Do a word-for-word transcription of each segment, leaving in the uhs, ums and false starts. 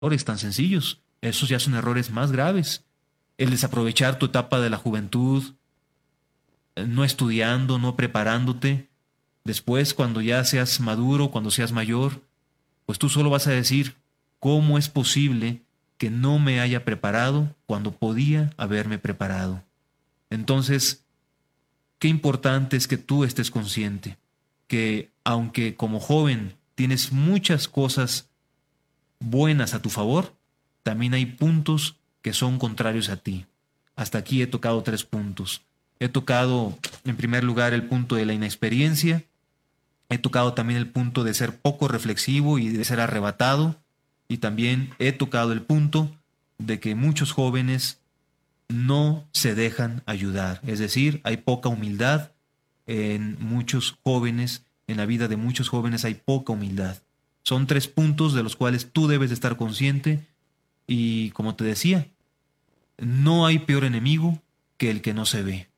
errores tan sencillos. Esos ya son errores más graves. El desaprovechar tu etapa de la juventud, eh, no estudiando, no preparándote. Después, cuando ya seas maduro, cuando seas mayor, pues tú solo vas a decir, ¿cómo es posible que no me haya preparado cuando podía haberme preparado? Entonces, qué importante es que tú estés consciente que aunque como joven tienes muchas cosas buenas a tu favor, también hay puntos que son contrarios a ti. Hasta aquí he tocado tres puntos. He tocado, en primer lugar, el punto de la inexperiencia. He tocado también el punto de ser poco reflexivo y de ser arrebatado. Y también he tocado el punto de que muchos jóvenes no se dejan ayudar. Es decir, hay poca humildad en muchos jóvenes, en la vida de muchos jóvenes hay poca humildad. Son tres puntos de los cuales tú debes de estar consciente y, como te decía, no hay peor enemigo que el que no se ve.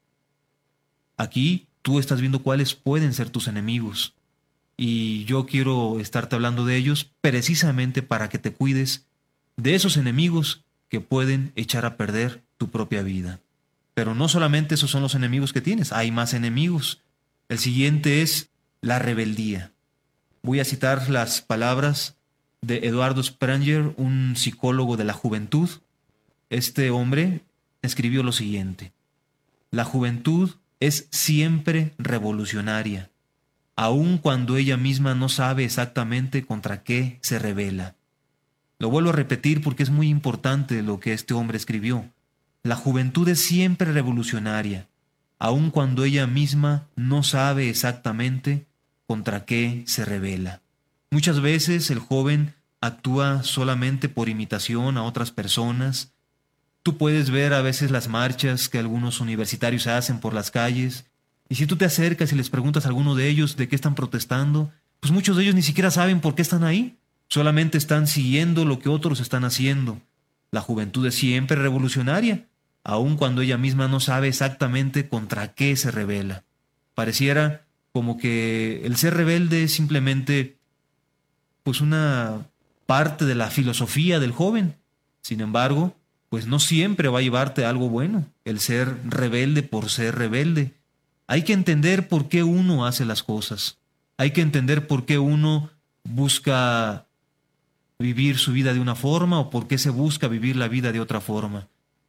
Aquí tú estás viendo cuáles pueden ser tus enemigos y yo quiero estarte hablando de ellos precisamente para que te cuides de esos enemigos que pueden echar a perder tu propia vida. Pero no solamente esos son los enemigos que tienes, hay más enemigos. El siguiente es la rebeldía. Voy a citar las palabras de Eduardo Spranger, un psicólogo de la juventud. Este hombre escribió lo siguiente: la juventud es siempre revolucionaria, aun cuando ella misma no sabe exactamente contra qué se rebela. Lo vuelvo a repetir porque es muy importante lo que este hombre escribió. La juventud es siempre revolucionaria, aun cuando ella misma no sabe exactamente contra qué se rebela. Muchas veces el joven actúa solamente por imitación a otras personas. Tú puedes ver a veces las marchas que algunos universitarios hacen por las calles, y si tú te acercas y les preguntas a alguno de ellos de qué están protestando, pues muchos de ellos ni siquiera saben por qué están ahí, solamente están siguiendo lo que otros están haciendo. La juventud es siempre revolucionaria, aun cuando ella misma no sabe exactamente contra qué se rebela. Pareciera como que el ser rebelde es simplemente pues una parte de la filosofía del joven. Sin embargo, pues no siempre va a llevarte a algo bueno, el ser rebelde por ser rebelde. Hay que entender por qué uno hace las cosas. Hay que entender por qué uno busca vivir su vida de una forma o por qué se busca vivir la vida de otra forma.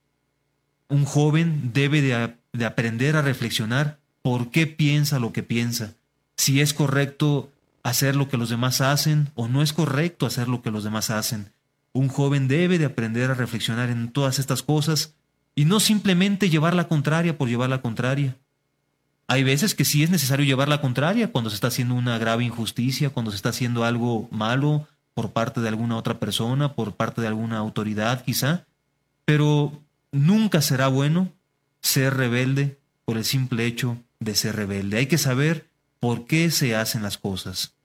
Un joven debe de, de aprender a reflexionar por qué piensa lo que piensa, si es correcto hacer lo que los demás hacen o no es correcto hacer lo que los demás hacen. Un joven debe de aprender a reflexionar en todas estas cosas y no simplemente llevar la contraria por llevar la contraria. Hay veces que sí es necesario llevar la contraria cuando se está haciendo una grave injusticia, cuando se está haciendo algo malo por parte de alguna otra persona, por parte de alguna autoridad quizá, pero nunca será bueno ser rebelde por el simple hecho de ser rebelde. Hay que saber por qué se hacen las cosas.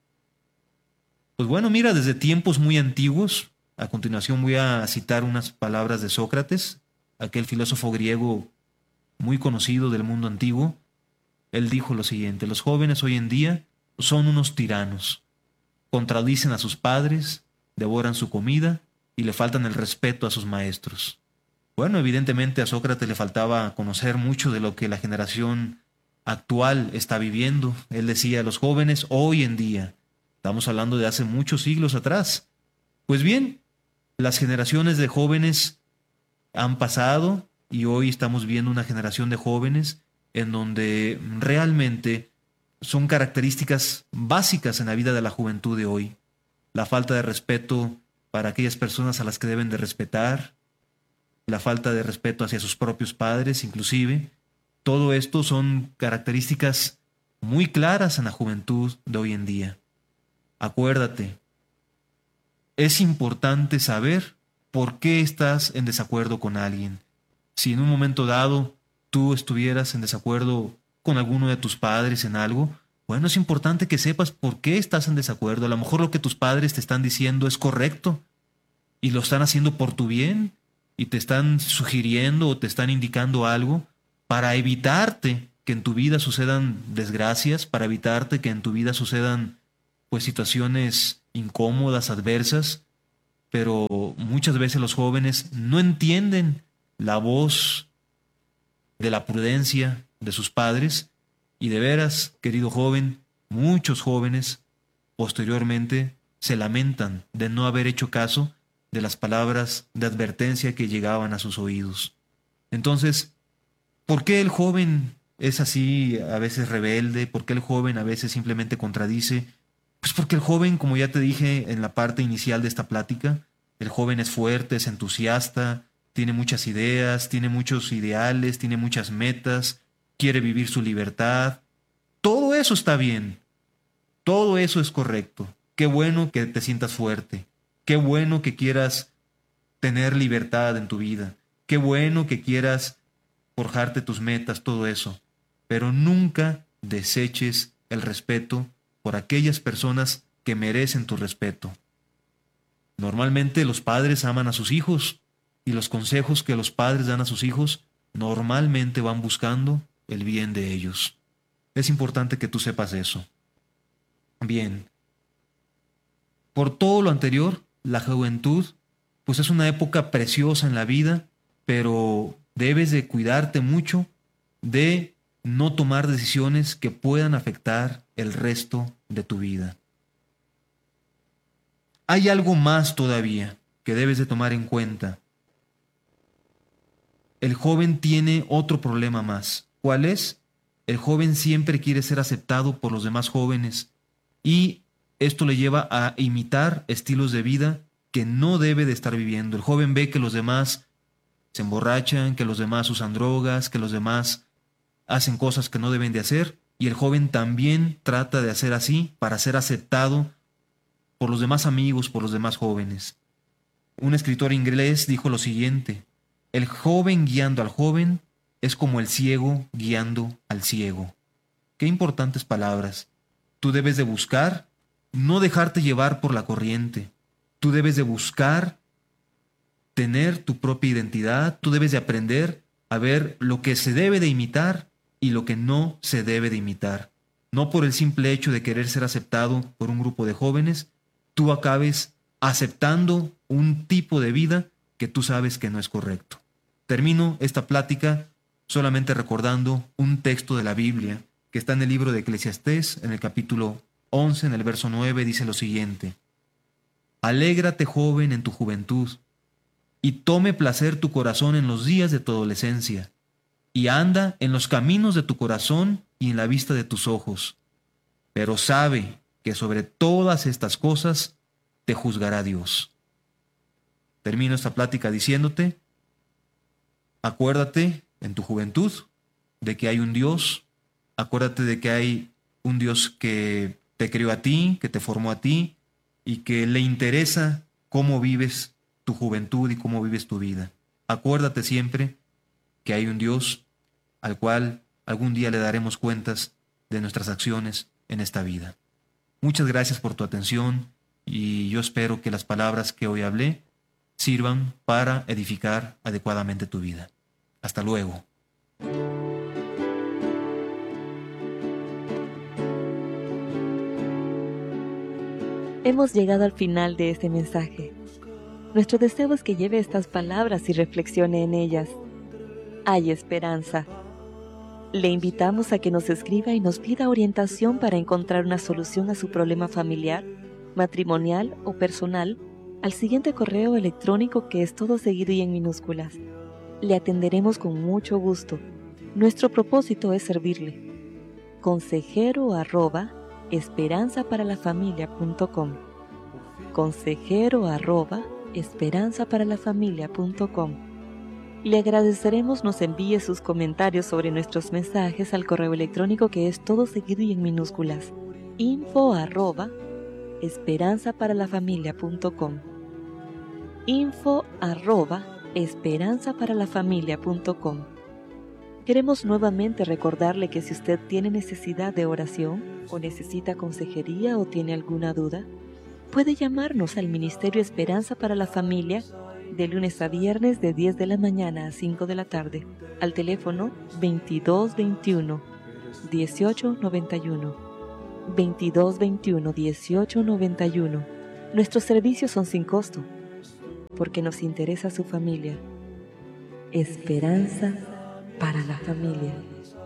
Pues bueno, mira, desde tiempos muy antiguos, a continuación voy a citar unas palabras de Sócrates, aquel filósofo griego muy conocido del mundo antiguo. Él dijo lo siguiente: los jóvenes hoy en día son unos tiranos, contradicen a sus padres, devoran su comida y le faltan el respeto a sus maestros. Bueno, evidentemente a Sócrates le faltaba conocer mucho de lo que la generación actual está viviendo. Él decía, los jóvenes hoy en día, estamos hablando de hace muchos siglos atrás. Pues bien, las generaciones de jóvenes han pasado y hoy estamos viendo una generación de jóvenes en donde realmente son características básicas en la vida de la juventud de hoy. La falta de respeto para aquellas personas a las que deben de respetar, la falta de respeto hacia sus propios padres inclusive. Todo esto son características muy claras en la juventud de hoy en día. Acuérdate, es importante saber por qué estás en desacuerdo con alguien. Si en un momento dado tú estuvieras en desacuerdo con alguno de tus padres en algo, bueno, es importante que sepas por qué estás en desacuerdo. A lo mejor lo que tus padres te están diciendo es correcto y lo están haciendo por tu bien y te están sugiriendo o te están indicando algo para evitarte que en tu vida sucedan desgracias, para evitarte que en tu vida sucedan pues situaciones incómodas, adversas. pero muchas veces los jóvenes no entienden la voz de la prudencia de sus padres y de veras, querido joven, muchos jóvenes posteriormente se lamentan de no haber hecho caso de las palabras de advertencia que llegaban a sus oídos. Entonces, ¿por qué el joven es así a veces rebelde? ¿Por qué el joven a veces simplemente contradice? Pues porque el joven, como ya te dije en la parte inicial de esta plática, el joven es fuerte, es entusiasta, tiene muchas ideas, tiene muchos ideales, tiene muchas metas, quiere vivir su libertad. Todo eso está bien, todo eso es correcto. Qué bueno que te sientas fuerte, qué bueno que quieras tener libertad en tu vida, qué bueno que quieras forjarte tus metas, todo eso. Pero nunca deseches el respeto por aquellas personas que merecen tu respeto. Normalmente los padres aman a sus hijos y los consejos que los padres dan a sus hijos normalmente van buscando el bien de ellos. Es importante que tú sepas eso. Bien. Por todo lo anterior, la juventud, pues es una época preciosa en la vida, pero debes de cuidarte mucho de no tomar decisiones que puedan afectar el resto de tu vida. Hay algo más todavía que debes de tomar en cuenta. El joven tiene otro problema más. ¿Cuál es? El joven siempre quiere ser aceptado por los demás jóvenes y esto le lleva a imitar estilos de vida que no debe de estar viviendo. El joven ve que los demás se emborrachan, que los demás usan drogas, que los demás hacen cosas que no deben de hacer y el joven también trata de hacer así para ser aceptado por los demás amigos, por los demás jóvenes. Un escritor inglés dijo lo siguiente: el joven guiando al joven es como el ciego guiando al ciego. Qué importantes palabras. Tú debes de buscar no dejarte llevar por la corriente. Tú debes de buscar tener tu propia identidad. Tú debes de aprender a ver lo que se debe de imitar y lo que no se debe de imitar. No por el simple hecho de querer ser aceptado por un grupo de jóvenes, tú acabes aceptando un tipo de vida que tú sabes que no es correcto. Termino esta plática solamente recordando un texto de la Biblia que está en el libro de Eclesiastés, en el capítulo once, en el verso nueve, dice lo siguiente: alégrate, joven, en tu juventud, y tome placer tu corazón en los días de tu adolescencia, y anda en los caminos de tu corazón y en la vista de tus ojos. Pero sabe que sobre todas estas cosas te juzgará Dios. Termino esta plática diciéndote: acuérdate en tu juventud de que hay un Dios, acuérdate de que hay un Dios que te creó a ti, que te formó a ti y que le interesa cómo vives tu juventud y cómo vives tu vida. Acuérdate siempre que hay un Dios al cual algún día le daremos cuentas de nuestras acciones en esta vida. Muchas gracias por tu atención y yo espero que las palabras que hoy hablé sirvan para edificar adecuadamente tu vida. Hasta luego. Hemos llegado al final de este mensaje. Nuestro deseo es que lleve estas palabras y reflexione en ellas. Hay esperanza. Le invitamos a que nos escriba y nos pida orientación para encontrar una solución a su problema familiar, matrimonial o personal al siguiente correo electrónico que es todo seguido y en minúsculas. Le atenderemos con mucho gusto. Nuestro propósito es servirle. Consejero arroba esperanza para la familia punto com. Consejero arroba esperanza para la familia punto com. Le agradeceremos nos envíe sus comentarios sobre nuestros mensajes al correo electrónico que es todo seguido y en minúsculas. info arroba esperanza para la familia punto com. info arroba esperanza para la familia punto com. Queremos nuevamente recordarle que si usted tiene necesidad de oración o necesita consejería o tiene alguna duda, puede llamarnos al Ministerio Esperanza para la Familia de lunes a viernes de diez de la mañana a cinco de la tarde al teléfono veintidós veintiuno dieciocho noventa y uno. veintidós veintiuno dieciocho noventa y uno. Nuestros servicios son sin costo. porque nos interesa su familia. Esperanza para la familia.